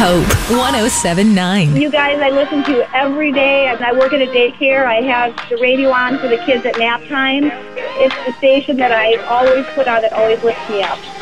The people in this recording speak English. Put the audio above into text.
Hope 107.9. You guys, I listen to every day. As I work at a daycare, I have the radio on for the kids at nap time. It's the station that I always put on that always lifts me up.